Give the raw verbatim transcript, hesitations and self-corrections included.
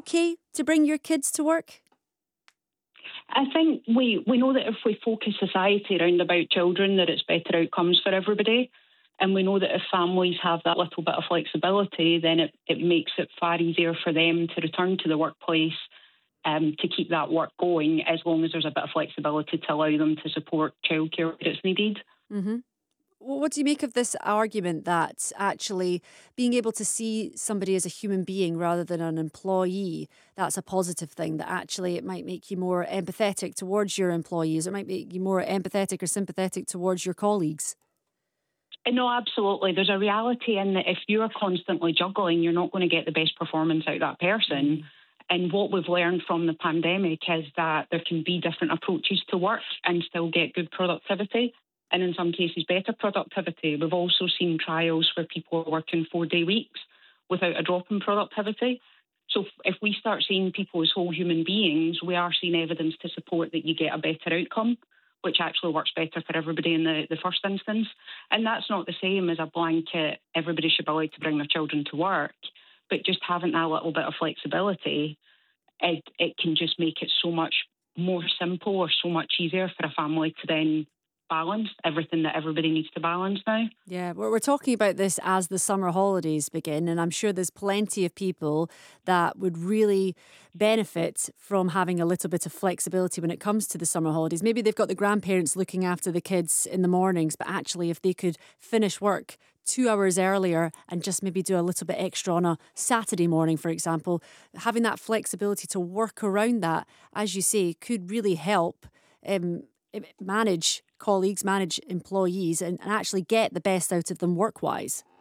okay to bring your kids to work? I think we, we know that if we focus society around about children, that it's better outcomes for everybody. And we know that if families have that little bit of flexibility, then it, it makes it far easier for them to return to the workplace, um, to keep that work going, as long as there's a bit of flexibility to allow them to support childcare where it's needed. Mm-hmm. Well, what do you make of this argument that actually being able to see somebody as a human being rather than an employee, that's a positive thing, that actually it might make you more empathetic towards your employees, it might make you more empathetic or sympathetic towards your colleagues? No, absolutely. There's a reality in that if you're constantly juggling, you're not going to get the best performance out of that person. Mm. And what we've learned from the pandemic is that there can be different approaches to work and still get good productivity, and in some cases better productivity. We've also seen trials where people are working four-day weeks without a drop in productivity. So if we start seeing people as whole human beings, we are seeing evidence to support that you get a better outcome, which actually works better for everybody in the, the first instance. And that's not the same as a blanket, everybody should be allowed to bring their children to work, but just having that little bit of flexibility, it, it can just make it so much more simple or so much easier for a family to then balance everything that everybody needs to balance now. Yeah, well, we're talking about this as the summer holidays begin, and I'm sure there's plenty of people that would really benefit from having a little bit of flexibility when it comes to the summer holidays. Maybe they've got the grandparents looking after the kids in the mornings, but actually if they could finish work two hours earlier and just maybe do a little bit extra on a Saturday morning, for example, having that flexibility to work around that, as you say, could really help um, manage colleagues, manage employees and, and actually get the best out of them work-wise.